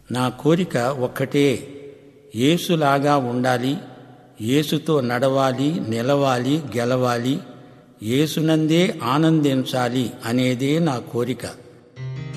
నా కోరిక ఒక్కటే, యేసులాగా ఉండాలి, యేసుతో నడవాలి, నిలవాలి, గెలవాలి, యేసునందే ఆనందించాలి అనేదే నా కోరిక.